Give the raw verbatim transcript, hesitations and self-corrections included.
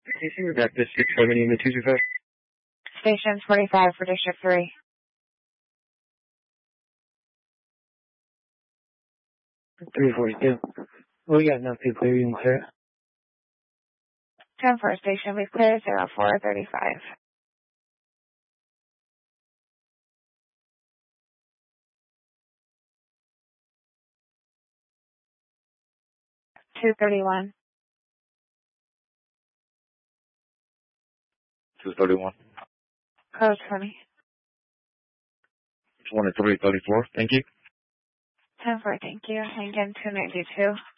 Station, we're back to six seventy in the two two five. Station twenty-five for District three. three forty-two. Well, we got enough to clear, you can clear it. ten four Station, we've cleared zero four thirty-five. two thirty-one. two thirty-one. Code twenty. twenty-three thirty-four, thank you. ten four, thank you. Hang in two ninety-two.